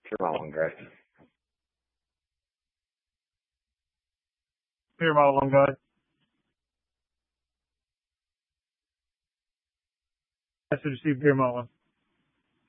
Pure Model 1 guy. Pure Model 1 guy. I should receive Pure Model 1.